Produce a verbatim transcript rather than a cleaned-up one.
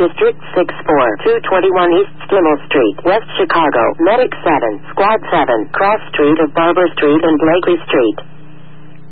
District six four, two twenty-one East Stimmel Street, West Chicago, Medic seven, Squad seven, Cross Street of Barber Street and Blakely Street.